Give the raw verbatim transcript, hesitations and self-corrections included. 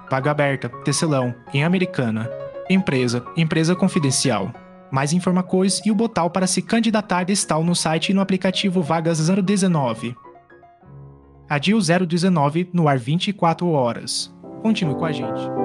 Vaga aberta, Tecelão, em Americana. Empresa, empresa confidencial. Mais informações e o botão para se candidatar está no site e no aplicativo Vagas zero dezenove. A D I U zero dezenove no ar vinte e quatro horas. Continue com a gente.